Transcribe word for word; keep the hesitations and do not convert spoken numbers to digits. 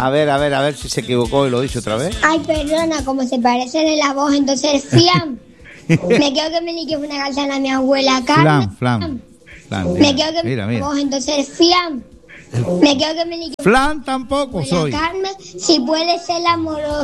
A ver, a ver, a ver si se equivocó y lo dice otra vez. Ay, perdona, como se parecen en la voz, entonces fiam. Me quedo que me lique una canción a mi abuela Carmen. Flan, flan. flan Me quedo que mira, me mira. voz, entonces fiam. Me quedo que me lique Flan tampoco abuela soy. Carmen, si puede ser amoroso.